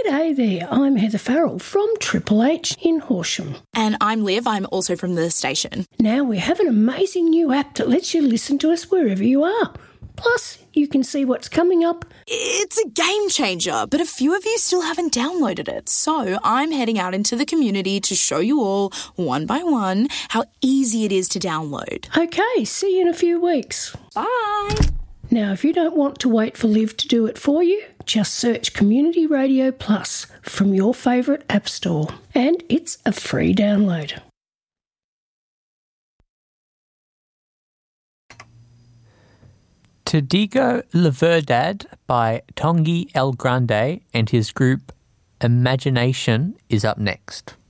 G'day there, I'm Heather Farrell from Triple H in Horsham. And I'm Liv, I'm also from the station. Now we have an amazing new app that lets you listen to us wherever you are. Plus, you can see what's coming up. It's a game changer, but a few of you still haven't downloaded it. So I'm heading out into the community to show you all, one by one, how easy it is to download. Okay, see you in a few weeks. Bye! Now, if you don't want to wait for Liv to do it for you, just search Community Radio Plus from your favourite app store. And it's a free download. Te Digo La Verdad by Tongi El Grande and his group Imagination is up next.